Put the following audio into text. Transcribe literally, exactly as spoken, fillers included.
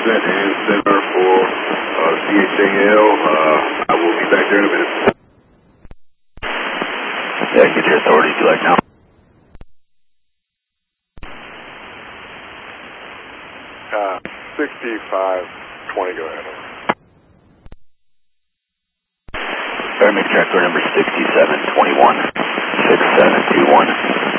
percent and center for uh, C H A L. Uh, I will be back there in a minute. Yeah, get your authority to like now. Uh, sixty-five twenty, go ahead. Alright, make track number sixty-seven twenty-one, six seven two one.